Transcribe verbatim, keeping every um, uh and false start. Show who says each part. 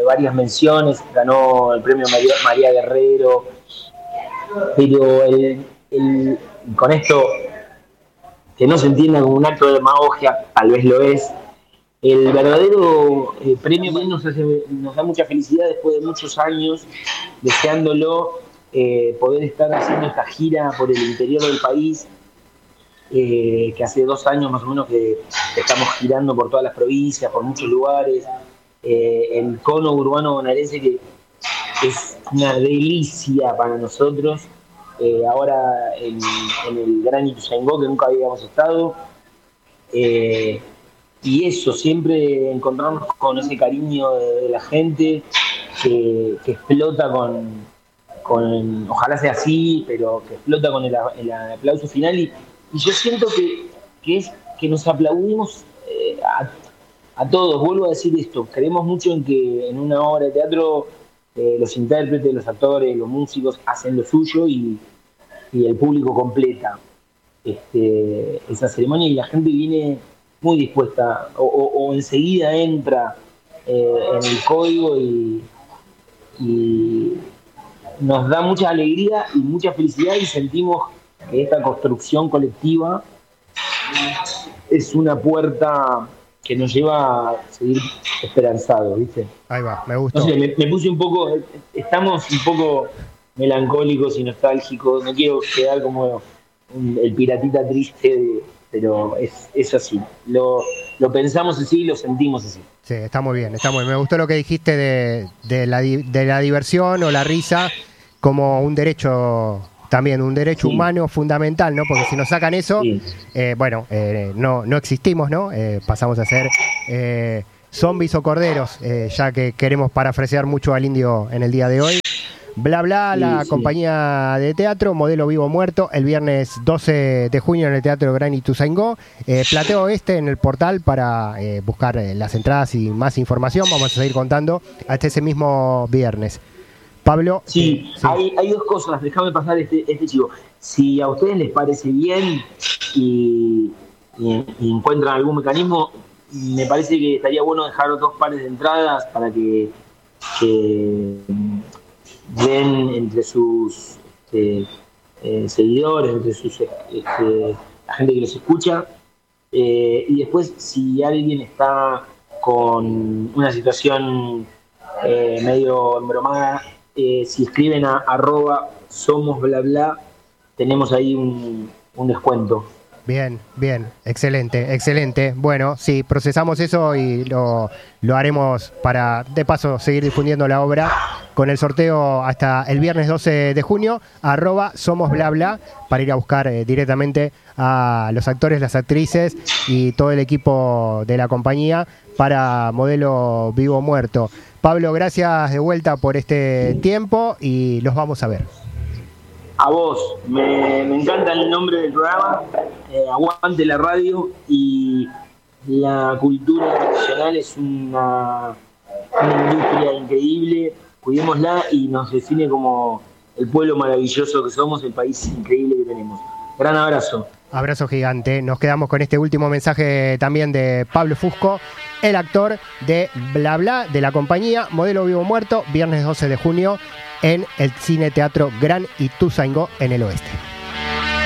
Speaker 1: varias menciones, ganó el premio María, María Guerrero, pero el, el, con esto, que no se entienda como un acto de demagogia, tal vez lo es, el verdadero eh, premio nos, hace, nos da mucha felicidad después de muchos años deseándolo, eh, poder estar haciendo esta gira por el interior del país, eh, que hace dos años más o menos que estamos girando por todas las provincias, por muchos lugares, eh, el cono urbano bonaerense que es una delicia para nosotros, eh, ahora en, en el Gran Ituzaingó, que nunca habíamos estado, eh, y eso, siempre encontrarnos con ese cariño de, de la gente que, que explota con, con, ojalá sea así, pero que explota con el, el aplauso final, y, y yo siento que, que es que nos aplaudimos eh, a, a todos. Vuelvo a decir esto, creemos mucho en que en una obra de teatro eh, los intérpretes, los actores, los músicos hacen lo suyo y, y el público completa este, esa ceremonia, y la gente viene muy dispuesta, o, o, o enseguida entra eh, en el código y, y nos da mucha alegría y mucha felicidad, y sentimos que esta construcción colectiva es una puerta que nos lleva a seguir esperanzados, ¿viste?
Speaker 2: Ahí va, me gustó.
Speaker 1: No sé, me, me puse un poco, estamos un poco melancólicos y nostálgicos, no quiero quedar como un, el piratita triste de, pero es, es así. Lo, lo pensamos así, lo sentimos así.
Speaker 2: Sí, está muy bien, está muy bien. Me gustó lo que dijiste de, de, la, de la diversión o la risa como un derecho, también un derecho sí. humano fundamental, ¿no? Porque si nos sacan eso, sí. eh, bueno, eh, no, no existimos, ¿no? Eh, pasamos a ser eh, zombies o corderos, eh, ya que queremos parafrasear mucho al indio en el día de hoy. Bla Bla, sí, la sí. compañía de teatro, Modelo Vivo Muerto, el viernes doce de junio en el Teatro Gran Ituzaingó. Eh, Plateo Oeste en el portal para eh, buscar eh, las entradas y más información. Vamos a seguir contando hasta ese mismo viernes. Pablo.
Speaker 1: Sí, eh, sí. Hay, hay dos cosas, déjame pasar este, este chivo. Si a ustedes les parece bien y, y, y encuentran algún mecanismo, me parece que estaría bueno dejar dos pares de entradas para que... que ven entre sus eh, eh, seguidores, entre sus este, la gente que los escucha, eh, y después si alguien está con una situación eh, medio embromada, eh, si escriben a arroba somos bla bla, tenemos ahí un, un descuento.
Speaker 2: Bien, bien, excelente, excelente. Bueno, sí, procesamos eso y lo, lo haremos para, de paso, seguir difundiendo la obra con el sorteo hasta el viernes doce de junio, arroba somos bla bla, para ir a buscar eh, directamente a los actores, las actrices y todo el equipo de la compañía para Modelo Vivo Muerto. Pablo, gracias de vuelta por este tiempo y los vamos a ver.
Speaker 1: A vos, me, me encanta el nombre del programa, eh, aguante la radio, y la cultura nacional es una, una industria increíble, cuidémosla y nos define como el pueblo maravilloso que somos, el país increíble que tenemos. Gran abrazo.
Speaker 2: Abrazo gigante. Nos quedamos con este último mensaje también de Pablo Fusco, el actor de Bla Bla, de la compañía Modelo Vivo Muerto, viernes doce de junio en el Cine Teatro Gran Ituzaingó en el Oeste.